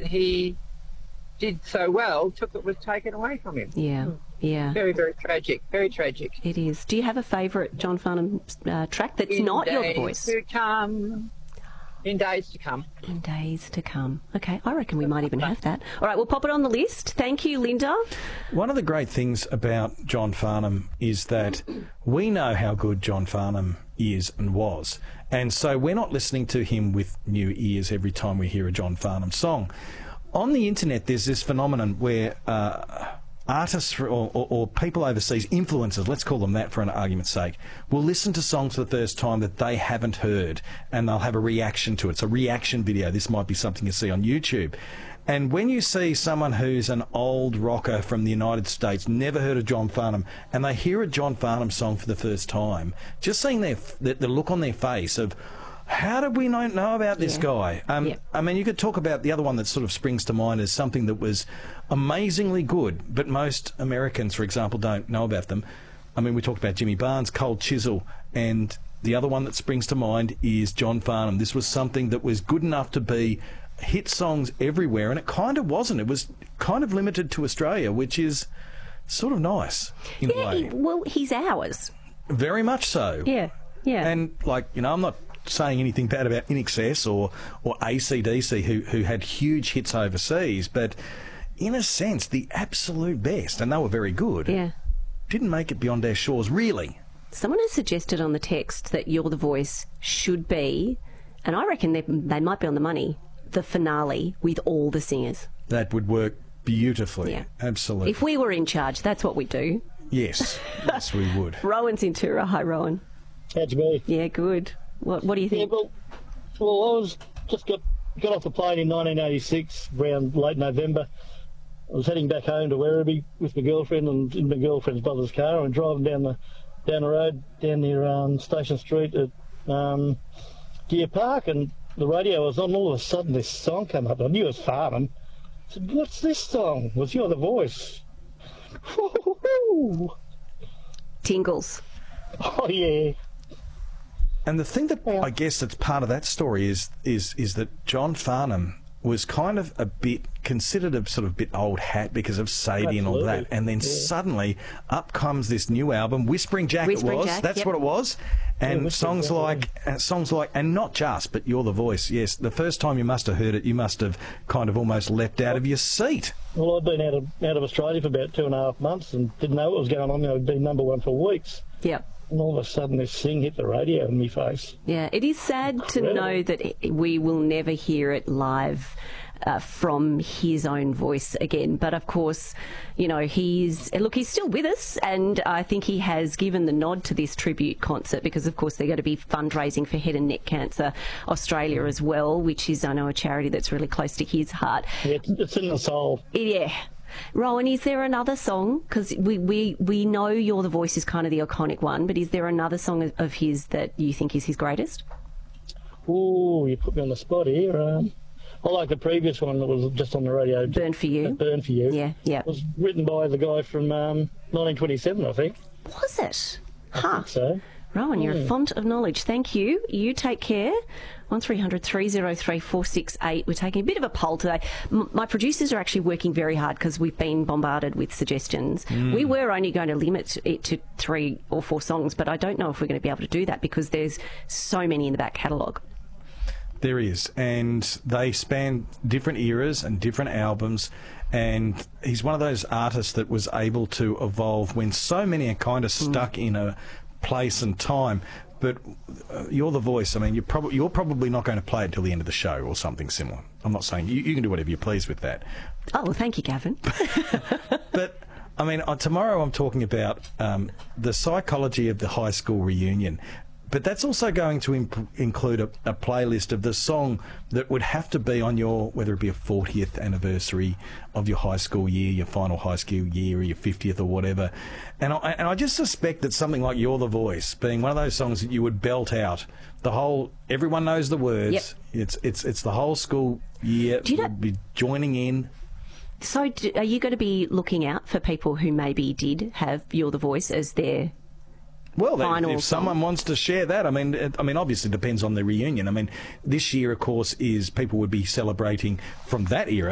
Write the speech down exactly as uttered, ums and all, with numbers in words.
he did so well, took it was taken away from him. Yeah, yeah. Very, very tragic. Very tragic. It is. Do you have a favourite John Farnham uh, track that's in not Your days Voice? To come. In days to come. In days to come. Okay, I reckon we might even have that. All right, we'll pop it on the list. Thank you, Linda. One of the great things about John Farnham is that we know how good John Farnham is and was. And so we're not listening to him with new ears every time we hear a John Farnham song. On the internet, there's this phenomenon where uh, artists or, or, or people overseas, influencers, let's call them that for an argument's sake, will listen to songs for the first time that they haven't heard, and they'll have a reaction to it. It's a reaction video. This might be something you see on YouTube. And when you see someone who's an old rocker from the United States, never heard of John Farnham, and they hear a John Farnham song for the first time, just seeing their, the, the look on their face of, how did we not know about this yeah. guy? Um, yeah. I mean, you could talk about the other one that sort of springs to mind as something that was amazingly good, but most Americans, for example, don't know about them. I mean, we talked about Jimmy Barnes, Cold Chisel, and the other one that springs to mind is John Farnham. This was something that was good enough to be hit songs everywhere, and it kind of wasn't. It was kind of limited to Australia, which is sort of nice in yeah, a way. He, well, he's ours. Very much so. Yeah, yeah. And, like, you know, I'm not saying anything bad about I N X S or, or A C D C, who, who had huge hits overseas, but in a sense, the absolute best, and they were very good, yeah. didn't make it beyond our shores, really. Someone has suggested on the text that You're the Voice should be, and I reckon they, they might be on the money, the finale with all the singers. That would work beautifully. Yeah. Absolutely. If we were in charge, that's what we'd do. Yes. Yes, we would. Rowan's in Tura. Hi, Rowan. How'd you be? Yeah, good. What What do you think? Yeah, well, well, I was just got got off the plane in nineteen eighty-six, around late November. I was heading back home to Werribee with my girlfriend and in my girlfriend's brother's car, and driving down the down the road down near um, Station Street at um, Deer Park, and the radio was on. All of a sudden, this song came up. I knew it was Farnham. I said, "What's this song?" It was You're the Voice. Tingles. Oh yeah. And the thing that I guess that's part of that story is is is that John Farnham was kind of a bit considered a sort of bit old hat because of Sadie and all that, and then yeah. suddenly up comes this new album, Whispering Jack. Whispering it was Jack, that's yep. what it was, and yeah, songs Jack, like yeah. uh, songs like, and not just, but You're the Voice. Yes, the first time you must have heard it, you must have kind of almost leapt out of your seat. Well, I'd been out of out of Australia for about two and a half months and didn't know what was going on. I'd been number one for weeks. Yep. And all of a sudden, this thing hit the radio in my face. Yeah, it is sad Incredible. to know that we will never hear it live uh, from his own voice again. But of course, you know, he's look, he's still with us, and I think he has given the nod to this tribute concert because, of course, they're going to be fundraising for Head and Neck Cancer Australia as well, which is, I know, a charity that's really close to his heart. Yeah, it's, it's in the soul. Yeah. Rowan, is there another song? Because we, we, we know You're the Voice is kind of the iconic one, but is there another song of his that you think is his greatest? Oh, you put me on the spot here. Um, I like the previous one that was just on the radio. Burn for You. Burn for You. Yeah, yeah. It was written by the guy from um, nineteen twenty-seven, I think. Was it? I Huh. think so. Rowan, you're Yeah. a font of knowledge. Thank you. You take care. one three hundred three oh three four six eight. We're taking a bit of a poll today. M- my producers are actually working very hard because we've been bombarded with suggestions. Mm. We were only going to limit it to three or four songs, but I don't know if we're going to be able to do that because there's so many in the back catalogue. There is, and they span different eras and different albums, and he's one of those artists that was able to evolve when so many are kind of stuck mm. in a place and time. But uh, You're the Voice. I mean, you're, prob- you're probably not going to play it till the end of the show or something similar. I'm not saying you, you can do whatever you please with that. Oh, well, thank you, Gavin. But I mean, uh, tomorrow I'm talking about um, the psychology of the high school reunion. But that's also going to imp- include a, a playlist of the song that would have to be on your, whether it be a fortieth anniversary of your high school year, your final high school year, or your fiftieth or whatever. And I, and I just suspect that something like You're the Voice, being one of those songs that you would belt out, the whole, everyone knows the words. Yep. It's it's it's the whole school year Do you know- would be joining in. So do, are you going to be looking out for people who maybe did have You're the Voice as their... Well, Final if, if song. someone wants to share that, I mean, it, I mean, obviously it depends on the reunion. I mean, this year, of course, is people would be celebrating from that era.